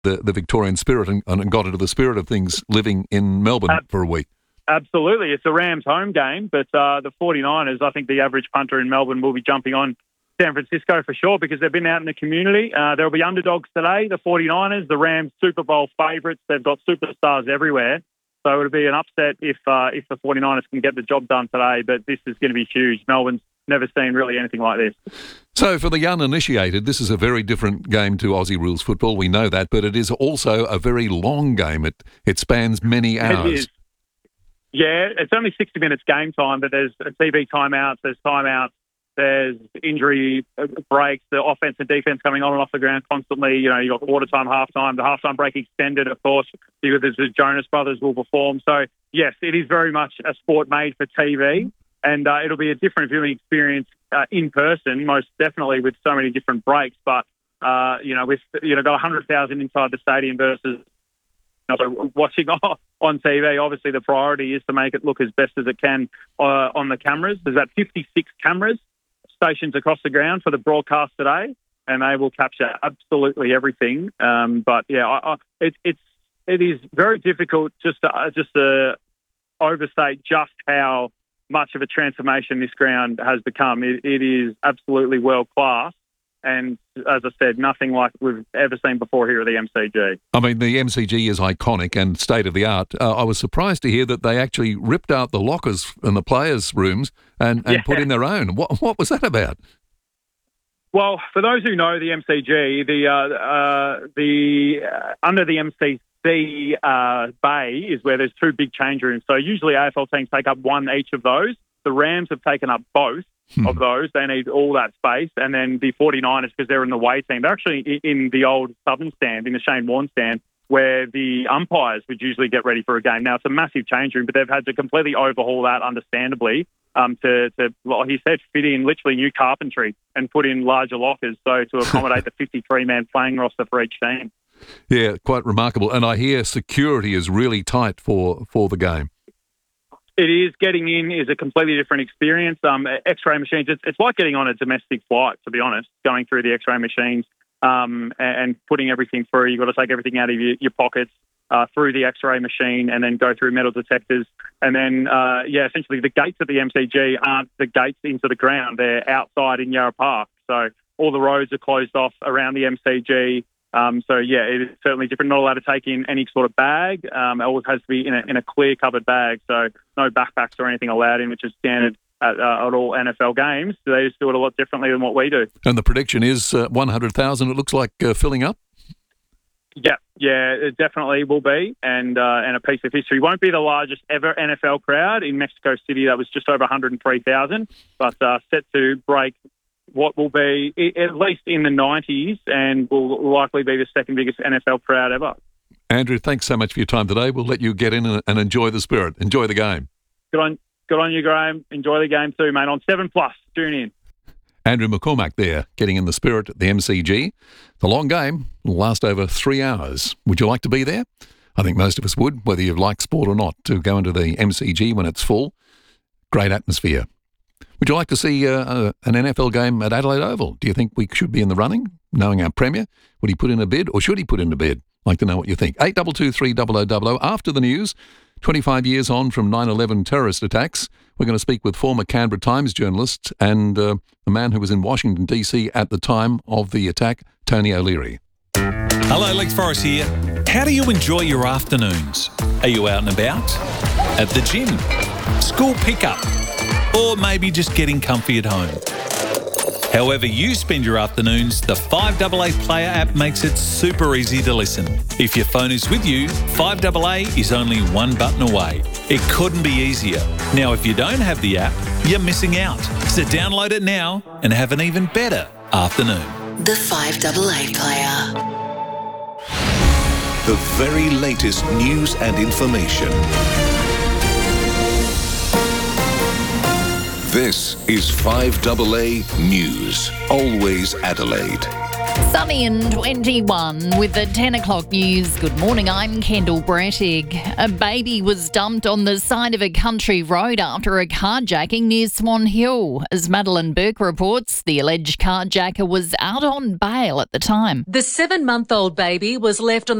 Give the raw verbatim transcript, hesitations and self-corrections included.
the, the Victorian spirit and, and got into the spirit of things living in Melbourne Ab- for a week. Absolutely. It's a Rams home game, but uh, the 49ers, I think the average punter in Melbourne will be jumping on San Francisco for sure because they've been out in the community. Uh, there'll be underdogs today, the 49ers, the Rams Super Bowl favourites. They've got superstars everywhere. So it'll be an upset if uh, if the 49ers can get the job done today, but this is going to be huge. Melbourne's never seen really anything like this. So for the uninitiated, this is a very different game to Aussie rules football. We know that, but it is also a very long game. It it spans many hours. It is. Yeah, it's only sixty minutes game time, but there's T V timeouts, there's timeouts, there's injury breaks, the offense and defense coming on and off the ground constantly. You know, you've got quarter time, half time, the half time break extended, of course. You got the Jonas Brothers will perform. So, yes, it is very much a sport made for T V, and uh, it'll be a different viewing experience uh, in person, most definitely with so many different breaks. But, uh, you know, with, you know, got one hundred thousand inside the stadium versus So watching on T V, obviously the priority is to make it look as best as it can uh, on the cameras. There's about fifty-six cameras stationed across the ground for the broadcast today, and they will capture absolutely everything. Um, but yeah, I, I, it, it's it is very difficult just to uh, just to overstate just how much of a transformation this ground has become. It, it is absolutely world class. And as I said, nothing like we've ever seen before here at the M C G. I mean, the M C G is iconic and state-of-the-art. Uh, I was surprised to hear that they actually ripped out the lockers in the players' rooms and, and yeah. put in their own. What, what was that about? Well, for those who know the M C G, the uh, uh, the uh, under the M C C uh, bay is where there's two big change rooms. So usually A F L teams take up one each of those. The Rams have taken up both. Hmm. Of those. They need all that space. And then the 49ers, because they're in the away team, they're actually in the old Southern stand, in the Shane Warne stand, where the umpires would usually get ready for a game. Now, it's a massive change room, but they've had to completely overhaul that, understandably, um, to, to well, he said, fit in literally new carpentry and put in larger lockers, so to accommodate the fifty-three man playing roster for each team. Yeah, quite remarkable. And I hear security is really tight for, for the game. It is. Getting in is a completely different experience. Um, X-ray machines, it's, it's like getting on a domestic flight, to be honest, going through the X-ray machines um, and, and putting everything through. You've got to take everything out of your, your pockets uh, through the X-ray machine and then go through metal detectors. And then, uh, yeah, essentially the gates of the M C G aren't the gates into the ground. They're outside in Yarra Park. So all the roads are closed off around the M C G. Um, so, yeah, it is certainly different. Not allowed to take in any sort of bag. Um, it always has to be in a, in a clear covered bag. So no backpacks or anything allowed in, which is standard at, uh, at all N F L games. They just do it a lot differently than what we do. And the prediction is uh, one hundred thousand, it looks like, uh, filling up? Yeah, yeah, it definitely will be. And, uh, and a piece of history. Won't be the largest ever N F L crowd. In Mexico City, that was just over one hundred three thousand, but uh, set to break what will be at least in the nineties and will likely be the second biggest N F L crowd ever. Andrew, thanks so much for your time today. We'll let you get in and enjoy the spirit. Enjoy the game. Good on, good on you, Graham. Enjoy the game too, mate. On seven plus, tune in. Andrew McCormack there, getting in the spirit at the M C G. The long game will last over three hours. Would you like to be there? I think most of us would, whether you like sport or not, to go into the M C G when it's full. Great atmosphere. Would you like to see uh, uh, an N F L game at Adelaide Oval? Do you think we should be in the running, knowing our Premier? Would he put in a bid or should he put in a bid? I'd like to know what you think. eight two two three zero zero zero zero. After the news, twenty-five years on from nine eleven terrorist attacks, we're going to speak with former Canberra Times journalist and uh, the man who was in Washington, D C at the time of the attack, Tony O'Leary. Hello, Lex Forrest here. How do you enjoy your afternoons? Are you out and about? At the gym? School pickup? Or maybe just getting comfy at home. However you spend your afternoons, the five A A Player app makes it super easy to listen. If your phone is with you, five A A is only one button away. It couldn't be easier. Now, if you don't have the app, you're missing out. So download it now and have an even better afternoon. The five A A Player. The very latest news and information. This is five A A News, always Adelaide. Sunny and twenty-one with the ten o'clock news. Good morning, I'm Kendall Brettig. A baby was dumped on the side of a country road after a carjacking near Swan Hill. As Madeline Burke reports, the alleged carjacker was out on bail at the time. The seven-month-old baby was left on